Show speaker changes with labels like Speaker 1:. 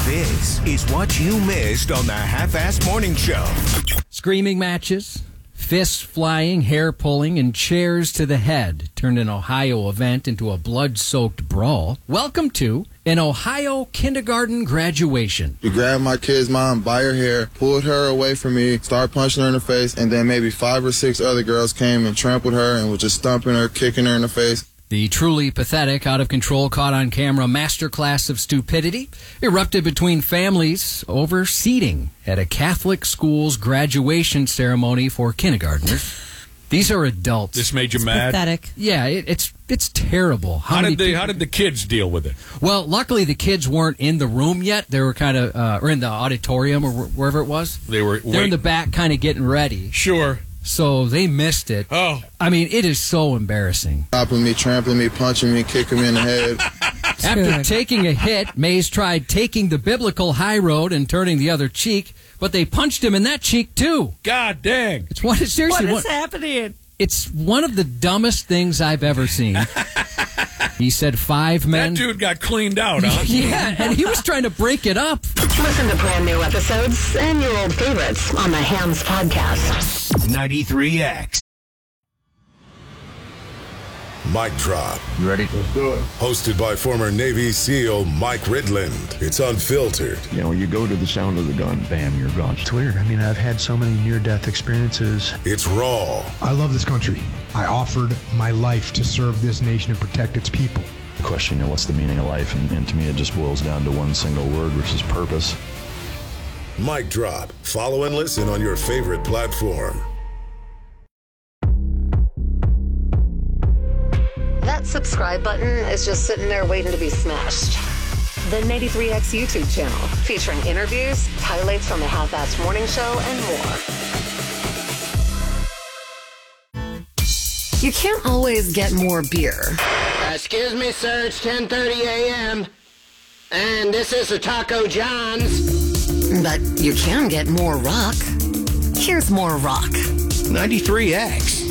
Speaker 1: This is what you missed on the Half-Assed Morning Show.
Speaker 2: Screaming matches, fists flying, hair pulling, and chairs to the head turned an Ohio event into a blood-soaked brawl. Welcome to an Ohio kindergarten graduation.
Speaker 3: You grabbed my kid's mom by her hair, pulled her away from me, started punching her in the face, and then maybe 5 or 6 other girls came and trampled her and was just stomping her, kicking her in the face.
Speaker 2: The truly pathetic, out-of-control, caught-on-camera masterclass of stupidity erupted between families over seating at a Catholic school's graduation ceremony for kindergartners. These are adults.
Speaker 4: This made you mad?
Speaker 5: Pathetic.
Speaker 2: Yeah, it's terrible.
Speaker 4: How did the kids deal with it?
Speaker 2: Well, luckily the kids weren't in the room yet. They were kind of, or in the auditorium or wherever it was. They're in the back kind of getting ready.
Speaker 4: Sure.
Speaker 2: So they missed it.
Speaker 4: Oh.
Speaker 2: I mean, it is so embarrassing.
Speaker 3: Stopping me, trampling me, punching me, kicking me in the head.
Speaker 2: After taking a hit, Mays tried taking the biblical high road and turning the other cheek, but they punched him in that cheek too.
Speaker 4: God dang.
Speaker 2: It's seriously
Speaker 5: What is happening?
Speaker 2: It's one of the dumbest things I've ever seen. He said 5 men.
Speaker 4: That dude got cleaned out, huh?
Speaker 2: Yeah, and he was trying to break it up.
Speaker 6: Listen to brand new episodes and your old favorites on the Hams Podcast.
Speaker 1: 93X.
Speaker 7: Mic Drop.
Speaker 8: You ready?
Speaker 3: Let's do it.
Speaker 7: Hosted by former Navy SEAL Mike Ridland. It's unfiltered.
Speaker 8: You know, you go to the sound of the gun, bam, you're gone.
Speaker 9: It's weird. I mean, I've had so many near-death experiences.
Speaker 7: It's raw.
Speaker 10: I love this country. I offered my life to serve this nation and protect its people.
Speaker 8: The question, what's the meaning of life? And to me, it just boils down to one single word, which is purpose.
Speaker 7: Mic Drop. Follow and listen on your favorite platform.
Speaker 6: That subscribe button is just sitting there waiting to be smashed. The 93X YouTube channel, featuring interviews, highlights from the Half-Assed Morning Show, and more. You can't always get more beer.
Speaker 11: Excuse me, sir, it's 10:30 a.m. And this is the Taco John's.
Speaker 6: But you can get more rock. Here's more rock.
Speaker 1: 93X.